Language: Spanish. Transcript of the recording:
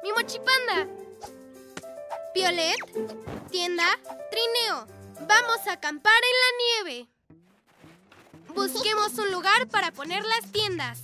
y Mochipanda. Violet, tienda, trineo. Vamos a acampar en la nieve. Busquemos un lugar para poner las tiendas.